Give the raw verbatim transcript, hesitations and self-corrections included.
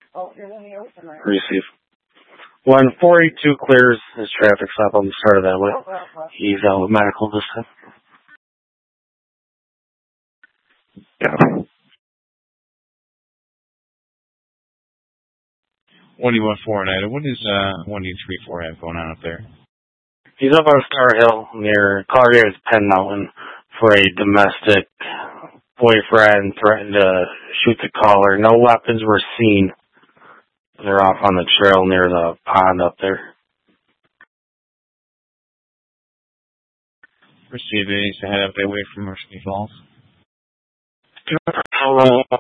Receive. one forty-two clears his traffic stop on the start of that way. He's out with medical this time. Yeah. one D one four night. What is uh one D three four have going on up there? He's up on Star Hill near Colliers Penn Mountain for a domestic boyfriend threatened to shoot the caller. No weapons were seen. They're off on the trail near the pond up there. Received. He needs to head up that way from Mercy Falls. Uh,